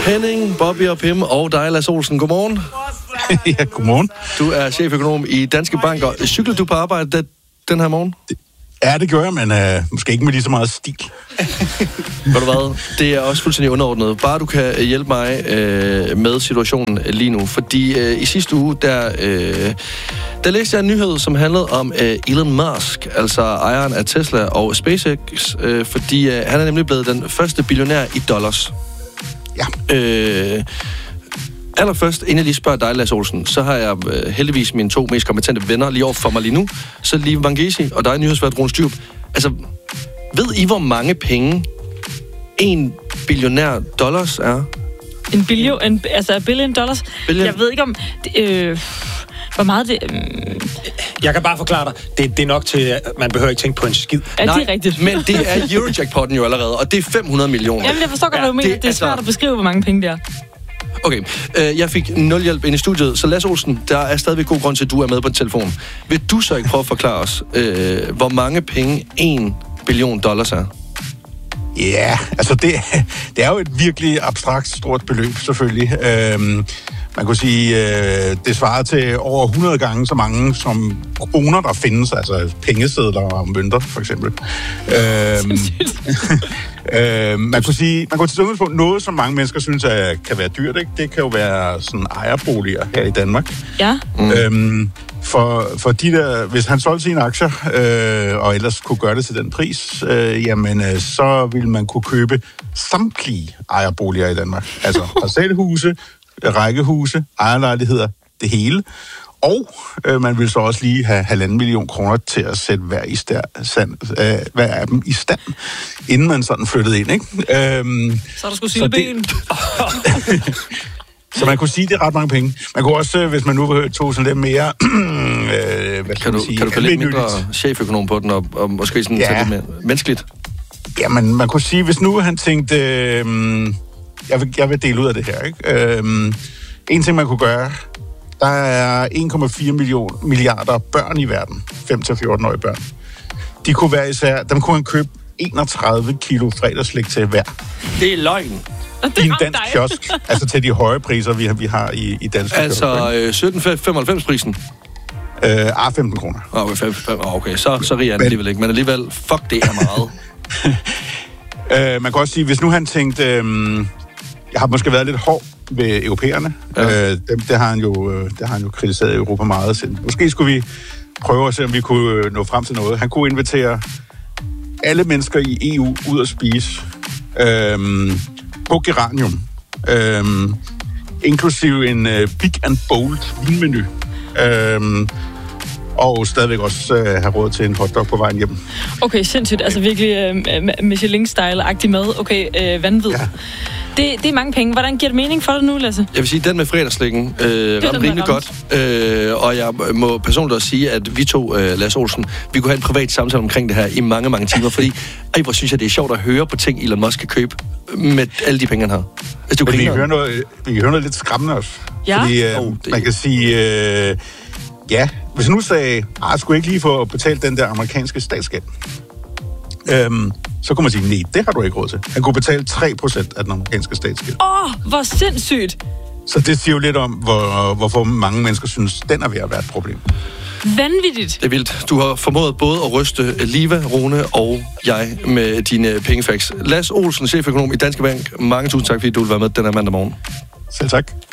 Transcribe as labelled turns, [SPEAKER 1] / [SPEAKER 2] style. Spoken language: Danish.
[SPEAKER 1] Henning, Bobby og Pim og dig, Lasse Olsen. Godmorgen.
[SPEAKER 2] Ja, godmorgen.
[SPEAKER 1] Du er cheføkonom i Danske Bank, og cykler du på arbejde den her morgen?
[SPEAKER 2] Ja, det gør jeg, men måske ikke med lige så meget stil.
[SPEAKER 1] Ved du hvad? Det er også fuldstændig underordnet. Bare du kan hjælpe mig med situationen lige nu. Fordi i sidste uge, der læste jeg en nyhed, som handlede om Elon Musk, altså ejeren af Tesla og SpaceX, fordi han er nemlig blevet den første billionær i dollars.
[SPEAKER 2] Ja.
[SPEAKER 1] Allerførst, inden jeg lige spørger dig, Lasse Olsen, så har jeg heldigvis mine to mest kompetente venner lige over for mig lige nu. Så Liv Vangesi og dig, nyhedsvært Rune Styrup. Altså, ved I, hvor mange penge 1 billionær dollars er?
[SPEAKER 3] En billion, altså billion dollars?
[SPEAKER 1] Billion.
[SPEAKER 3] Jeg ved ikke om... hvor meget det...
[SPEAKER 4] Jeg kan bare forklare dig. Det er nok til, at man behøver ikke tænke på en skid.
[SPEAKER 3] Ja, det er rigtigt.
[SPEAKER 1] Men det er Eurojackpotten jo allerede, og det er 500 millioner.
[SPEAKER 3] Jamen, jeg forstår godt, hvad du mener. Det er svært at beskrive, hvor mange penge det er.
[SPEAKER 1] Okay, jeg fik 0 hjælp ind i studiet, så Lasse Olsen, der er stadigvæk god grund til, at du er med på en telefon. Vil du så ikke prøve at forklare os, hvor mange penge 1 billion dollars er?
[SPEAKER 2] Ja, altså det er jo et virkelig abstrakt stort beløb, selvfølgelig. Man kunne sige, det svarer til over 100 gange så mange som kroner, der findes, altså pengesedler og mønter, for eksempel. Man kunne sige, man kunne til udgangspunkt noget, som mange mennesker synes kan være dyrt, ikke? Det kan jo være sådan ejerboliger her i Danmark.
[SPEAKER 3] Ja.
[SPEAKER 2] For de der, hvis han solgte sine aktier, og ellers kunne gøre det til den pris, jamen så ville man kunne købe samtlige ejerboliger i Danmark. Altså parcelhuse, rækkehuse, ejerlejligheder, det hele. Og man vil så også lige have 1,5 million kroner til at sætte hver af dem i stand, inden man sådan flyttede ind, ikke?
[SPEAKER 3] Så er der sgu sige ben.
[SPEAKER 2] Så man kunne sige, det er ret mange penge. Man kunne også, hvis man nu tog sådan lidt mere...
[SPEAKER 1] Kan du få lidt mindre cheføkonom på den, og måske sådan tage lidt mere menneskeligt?
[SPEAKER 2] Jamen, man kunne sige, hvis nu han tænkte... Jeg vil dele ud af det her, ikke? En ting, man kunne gøre... Der er 1,4 milliarder børn i verden. 5-14-årige børn. De kunne være især... Dem kunne han købe 31 kilo fredagslæg til hver.
[SPEAKER 1] Det er løgn.
[SPEAKER 2] I en dansk kiosk. Altså til de høje priser, vi har i dansk kiosk.
[SPEAKER 1] Altså 17,95-prisen?
[SPEAKER 2] 15 kroner.
[SPEAKER 1] Okay, så rig er den alligevel ikke. Men alligevel, fuck, det er meget.
[SPEAKER 2] Man kan også sige, hvis nu han tænkte... jeg har måske været lidt hård ved europæerne. Ja. Det har han jo kritiseret i Europa meget. Så måske skulle vi prøve at se, om vi kunne nå frem til noget. Han kunne invitere alle mennesker i EU ud at spise på Geranium. Inklusive en Big and Bold vinmenu. Og stadigvæk også have råd til en hotdog på vejen hjem. Okay,
[SPEAKER 3] sindssygt. Altså virkelig Michelin-style-agtig mad. Okay, vanvid. Ja. Det er mange penge. Hvordan giver det mening for dig nu, Lasse?
[SPEAKER 1] Jeg vil sige, den med fredagslæggen ramte rimelig godt. Og jeg må personligt også sige, at vi to, Lasse Olsen, vi kunne have en privat samtale omkring det her i mange, mange timer. Fordi, hvor synes jeg, det er sjovt at høre på ting, Elon Musk kan købe med alle de penge, han har. Altså,
[SPEAKER 2] vi kan høre noget lidt skræmmende også.
[SPEAKER 3] Ja?
[SPEAKER 2] Fordi man kan sige... hvis nu sagde, skulle jeg ikke lige få betalt den der amerikanske statsgæld? Så kunne man sige, nej, det har du ikke råd til. Han kunne betale 3% af den amerikanske statsgæld.
[SPEAKER 3] Hvor sindssygt!
[SPEAKER 2] Så det siger jo lidt om, hvorfor mange mennesker synes, den er ved at være et problem.
[SPEAKER 3] Vanvittigt!
[SPEAKER 1] Det er vildt. Du har formået både at ryste Liva, Rune og jeg med dine pengefacts. Lasse Olsen, cheføkonom i Danske Bank. Mange tusind tak, fordi du vil være med den her mandag morgen.
[SPEAKER 2] Selv tak.